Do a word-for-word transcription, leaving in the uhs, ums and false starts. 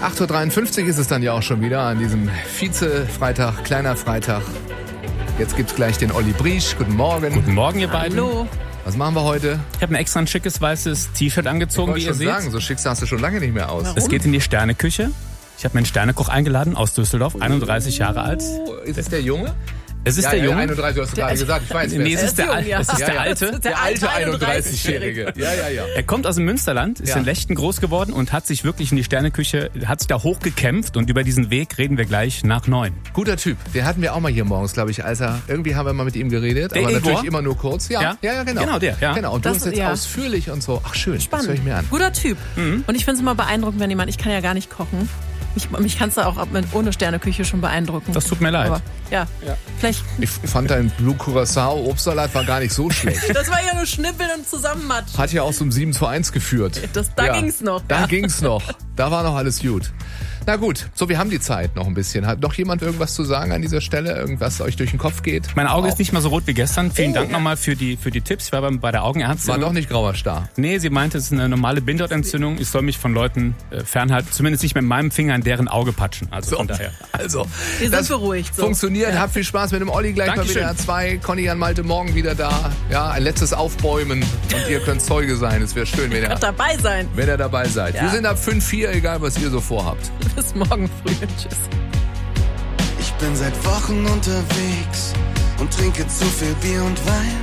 acht Uhr dreiundfünfzig ist es dann ja auch schon wieder an diesem Vize-Freitag, kleiner Freitag. Jetzt gibt's gleich den Olli Briesch. Guten Morgen. Guten Morgen, ihr beiden. Hallo. Was machen wir heute? Ich habe mir extra ein schickes weißes T-Shirt angezogen, wie Ich ihr wollte schon seht. sagen, so schick sahst du schon lange nicht mehr aus. Warum? Es geht in die Sterneküche. Ich habe mir einen Sternekoch eingeladen aus Düsseldorf, einunddreißig Jahre alt. Oh, ist es der Junge? Es ist ja, der ja, Junge. einunddreißig, du hast gerade gesagt, ich weiß, wer Nee, es es ist der, jung, Al- ja. es ist Ja, der ja. alte. Der Der alte alte einunddreißigjährige. Ja, ja, ja. Er kommt aus dem Münsterland, ist Ja. in Lechten groß geworden und hat sich wirklich in die Sterneküche, hat sich da hochgekämpft und über diesen Weg reden wir gleich nach neun. Guter Typ. Den hatten wir auch mal hier morgens, glaube ich, als er, irgendwie haben wir mal mit ihm geredet, Der aber Igor? natürlich immer nur kurz. Ja, ja, Ja? ja, genau. Genau, der, ja. Genau, und du Das- hast jetzt ja. ausführlich und so. Ach schön, Spannend. das höre ich mir an. Guter Typ. Mhm. Und ich finde es immer beeindruckend, wenn jemand, ich kann ja gar nicht kochen. Mich, mich kannst du auch ab- mit, ohne Sterneküche schon beeindrucken. Das tut mir leid. Aber, ja. Ja. Vielleicht. Ich fand dein Blue Curacao Obstsalat war gar nicht so schlecht. Das war ja nur Schnippeln und Zusammenmatsch. Hat ja auch zum sieben zu eins geführt. Das, da Ja, ging's noch. Da ja. ging's noch. Da war noch alles gut. Na gut, so, wir haben die Zeit noch ein bisschen. Hat noch jemand irgendwas zu sagen an dieser Stelle? Irgendwas euch durch den Kopf geht? Mein Auge Auch- ist nicht mehr so rot wie gestern. Vielen Oh. Dank nochmal für die, für die Tipps. Ich war bei, bei der Augenärztin. War doch nicht grauer Star. Nee, sie meinte, es ist eine normale Bindehautentzündung. Ich soll mich von Leuten äh, fernhalten. Zumindest nicht mit meinem Finger in deren Auge patschen. Also So, von daher. also, Wir sind das beruhigt, so. funktioniert. Habt viel Spaß mit dem Olli. Gleich Dankeschön. mal wieder zwei. Conny Jan Malte morgen wieder da. Ja, ein letztes Aufbäumen. Und ihr könnt Zeuge sein. Es wäre schön, wenn ihr, dabei sein. wenn ihr dabei seid. Ja. Wir sind ab fünf vier, egal was ihr so vorhabt. Bis morgen früh. Tschüss. Ich bin seit Wochen unterwegs und trinke zu viel Bier und Wein.